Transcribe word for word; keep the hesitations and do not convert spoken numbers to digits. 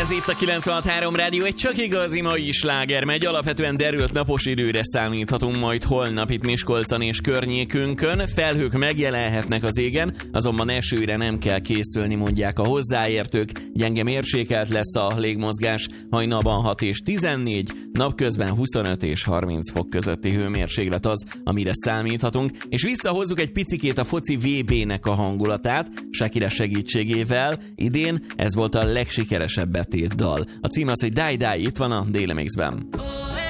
Ez itt a kilencvenhat három Rádió, egy csak igazi mai sláger megy, alapvetően derült napos időre számíthatunk majd holnap itt Miskolcon és környékünkön. Felhők megjelenhetnek az égen, azonban esőre nem kell készülni, mondják a hozzáértők. Gyenge mérsékelt lesz a légmozgás, hajnalban hat és tizennégy, napközben huszonöt és harminc fok közötti hőmérséklet az, amire számíthatunk, és visszahozzuk egy picikét a foci vé bének a hangulatát, Shakira segítségével. Idén ez volt a legsikeresebb betétdal. A cím az, hogy Die Die, itt van a Daily Mixben.